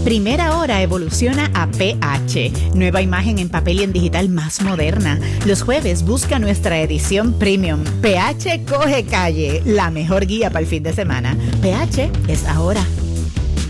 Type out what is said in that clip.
Primera Hora evoluciona a PH, nueva imagen en papel y en digital más moderna. Los jueves busca nuestra edición premium. PH coge calle, la mejor guía para el fin de semana. PH es ahora.